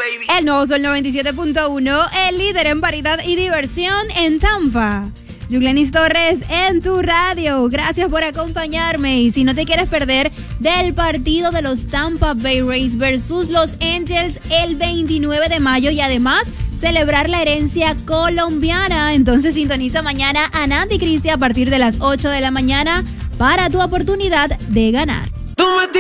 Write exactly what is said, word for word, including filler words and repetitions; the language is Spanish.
El nuevo Sol noventa y siete punto uno, el líder en variedad y diversión en Tampa. Yuglenis Torres en tu radio. Gracias por acompañarme. Y si no te quieres perder del partido de los Tampa Bay Rays versus los Angels el veintinueve de mayo y además celebrar la herencia colombiana, entonces sintoniza mañana a Nandi Cristi a partir de las ocho de la mañana para tu oportunidad de ganar.